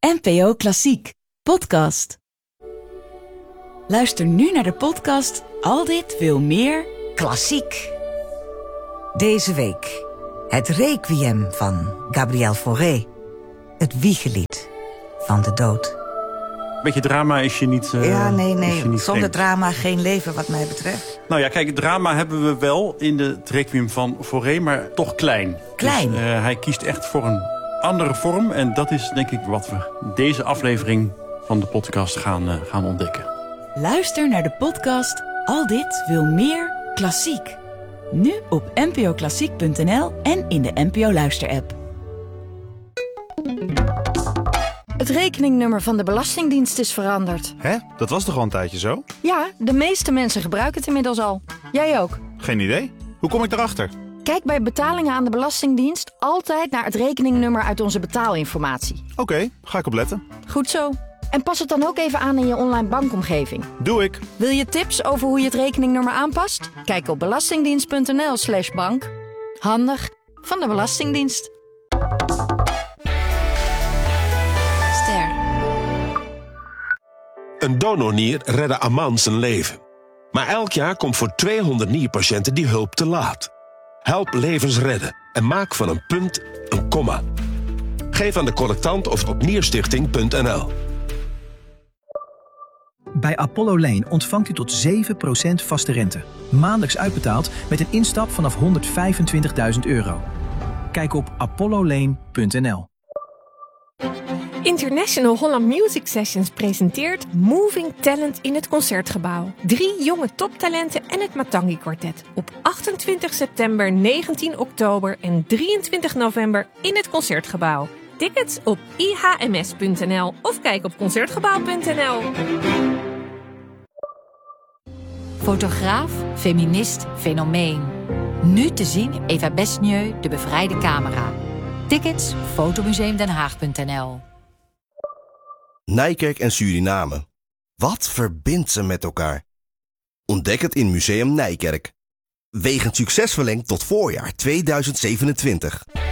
NPO Klassiek podcast. Luister nu naar de podcast Al dit wil meer klassiek. Deze week het Requiem van Gabriel Fauré. Het wiegelied van de dood. Beetje drama is je niet... Nee. Zonder vreemd. drama geen leven wat mij betreft. Nou ja, kijk, drama hebben we wel in de Requiem van Fauré, maar toch klein. Klein? Dus, hij kiest echt voor een andere vorm. En dat is denk ik wat we deze aflevering van de podcast gaan ontdekken. Luister naar de podcast Al dit wil meer klassiek. Nu op npoklassiek.nl en in de NPO Luister-app. Het rekeningnummer van de Belastingdienst is veranderd. Hè? Dat was toch al een tijdje zo? Ja, de meeste mensen gebruiken het inmiddels al. Jij ook. Geen idee. Hoe kom ik daarachter? Kijk bij betalingen aan de Belastingdienst altijd naar het rekeningnummer uit onze betaalinformatie. Oké, ga ik opletten. Goed zo. En pas het dan ook even aan in je online bankomgeving. Doe ik. Wil je tips over hoe je het rekeningnummer aanpast? Kijk op belastingdienst.nl/bank. Handig van de Belastingdienst. Een donornier redde Aman zijn leven. Maar elk jaar komt voor 200 nierpatiënten die hulp te laat. Help levens redden en maak van een punt een komma. Geef aan de collectant of op nierstichting.nl. Bij Apollo Lane ontvangt u tot 7% vaste rente. Maandelijks uitbetaald met een instap vanaf €125.000. Kijk op apollolane.nl. International Holland Music Sessions presenteert Moving Talent in het Concertgebouw. 3 jonge toptalenten en het Matangi Quartet. Op 28 september, 19 oktober en 23 november in het Concertgebouw. Tickets op ihms.nl of kijk op concertgebouw.nl. Fotograaf, feminist, fenomeen. Nu te zien Eva Besnieu, De Bevrijde Camera. Tickets fotomuseumdenhaag.nl. Nijkerk en Suriname. Wat verbindt ze met elkaar? Ontdek het in Museum Nijkerk. Wegend succes verlengd tot voorjaar 2027.